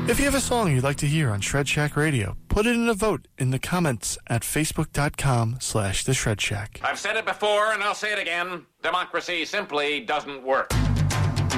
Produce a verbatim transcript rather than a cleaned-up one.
If you have a song you'd like to hear on Shred Shack Radio, put it in a vote in the comments at facebook.com slash the Shred Shack. I've said it before and I'll say it again. Democracy simply doesn't work.